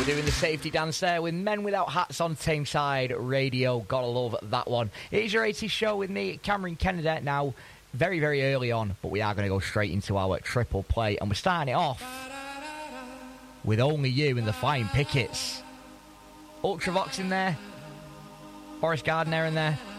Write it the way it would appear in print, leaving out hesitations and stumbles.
Doing the safety dance there with Men Without Hats on Tameside Radio. Gotta love that one. It is your 80s show with me, Cameron Kennedy. Now, very, very early on, but we are going to go straight into our triple play. And we're starting it off with Only You and the Flying Pickets. Ultravox in there. Boris Gardner in there.